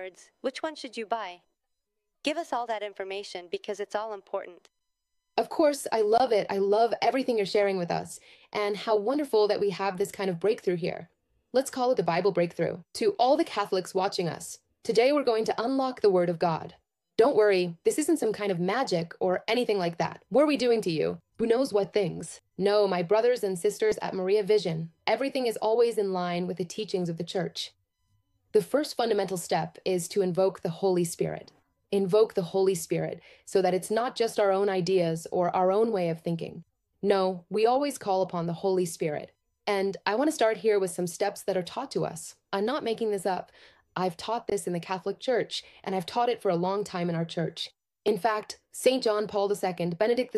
words, which one should you buy? Give us all that information because it's all important. Of course, I love it. I love everything you're sharing with us, and how wonderful that we have this kind of breakthrough here. Let's call it the Bible breakthrough. To all the Catholics watching us, today we're going to unlock the Word of God. Don't worry, this isn't some kind of magic or anything like that. What are we doing to you? Who knows what things? No, my brothers and sisters at Maria Vision, everything is always in line with the teachings of the Church. The first fundamental step is to invoke the Holy Spirit. Invoke the Holy Spirit so that it's not just our own ideas or our own way of thinking. No, we always call upon the Holy Spirit. And I want to start here with some steps that are taught to us. I'm not making this up. I've taught this in the Catholic Church, and I've taught it for a long time in our church. In fact, St. John Paul II, Benedict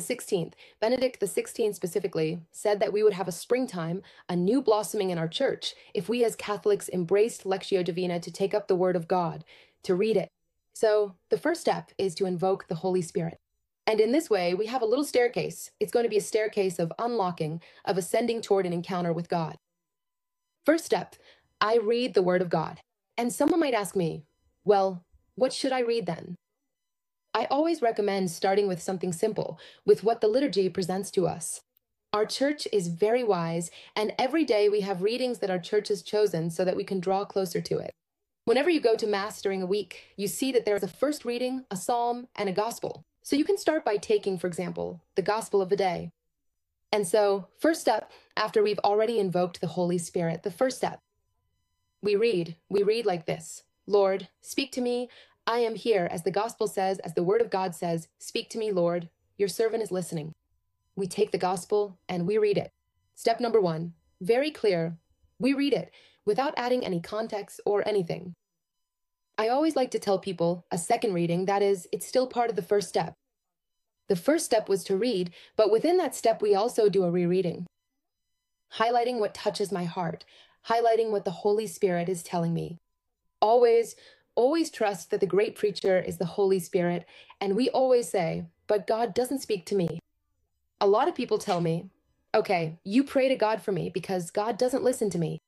XVI specifically, said that we would have a springtime, a new blossoming in our church, if we as Catholics embraced Lectio Divina to take up the Word of God, to read it. So the first step is to invoke the Holy Spirit. And in this way, we have a little staircase. It's going to be a staircase of unlocking, of ascending toward an encounter with God. First step, I read the Word of God. And someone might ask me, well, what should I read then? I always recommend starting with something simple, with what the liturgy presents to us. Our church is very wise, and every day we have readings that our church has chosen so that we can draw closer to it. Whenever you go to Mass during a week, you see that there is a first reading, a psalm, and a gospel. So you can start by taking, for example, the gospel of the day. And so, first step, after we've already invoked the Holy Spirit, the first step, we read like this: Lord, speak to me. I am here, as the gospel says, as the word of God says, speak to me, Lord. Your servant is listening. We take the gospel and we read it. Step number 1, very clear. We read it without adding any context or anything. I always like to tell people a second reading, that is, it's still part of the first step. The first step was to read, but within that step, we also do a rereading, highlighting what touches my heart, highlighting what the Holy Spirit is telling me. Always trust that the great preacher is the Holy Spirit, and we always say, but God doesn't speak to me. A lot of people tell me, okay, you pray to God for me because God doesn't listen to me.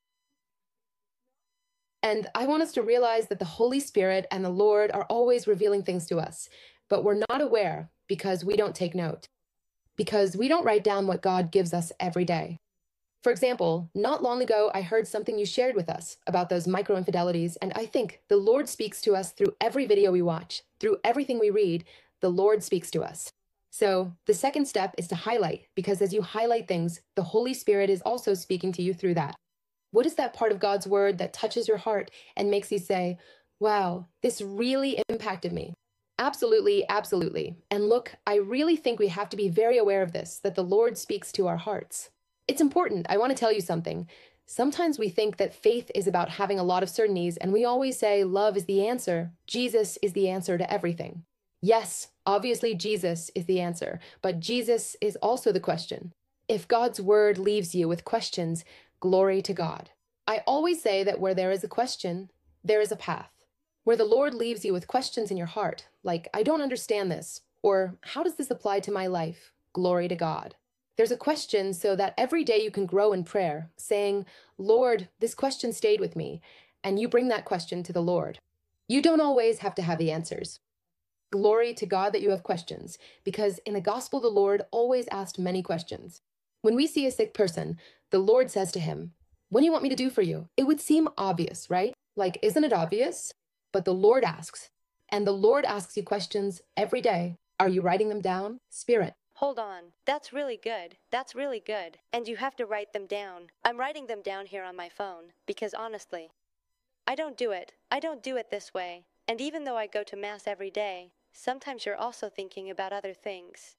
And I want us to realize that the Holy Spirit and the Lord are always revealing things to us, but we're not aware because we don't take note, because we don't write down what God gives us every day. For example, not long ago, I heard something you shared with us about those micro-infidelities, and I think the Lord speaks to us through every video we watch, through everything we read. The Lord speaks to us. So the second step is to highlight, because as you highlight things, the Holy Spirit is also speaking to you through that. What is that part of God's word that touches your heart and makes you say, wow, this really impacted me? Absolutely, absolutely. And look, I really think we have to be very aware of this, that the Lord speaks to our hearts. It's important. I want to tell you something. Sometimes we think that faith is about having a lot of certainties, and we always say love is the answer. Jesus is the answer to everything. Yes, obviously Jesus is the answer, but Jesus is also the question. If God's word leaves you with questions, glory to God. I always say that where there is a question, there is a path. Where the Lord leaves you with questions in your heart, like, I don't understand this, or how does this apply to my life? Glory to God. There's a question so that every day you can grow in prayer, saying, Lord, this question stayed with me, and you bring that question to the Lord. You don't always have to have the answers. Glory to God that you have questions, because in the gospel, the Lord always asked many questions. When we see a sick person, the Lord says to him, what do you want me to do for you? It would seem obvious, right? Like, isn't it obvious? But the Lord asks, and the Lord asks you questions every day. Are you writing them down? Spirit. Hold on. That's really good. That's really good. And you have to write them down. I'm writing them down here on my phone, because honestly, I don't do it. I don't do it this way. And even though I go to Mass every day, sometimes you're also thinking about other things.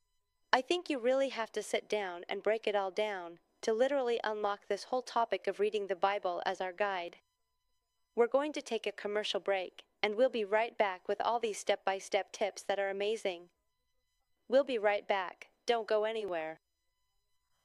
I think you really have to sit down and break it all down to literally unlock this whole topic of reading the Bible as our guide. We're going to take a commercial break, and we'll be right back with all these step-by-step tips that are amazing. We'll be right back. Don't go anywhere.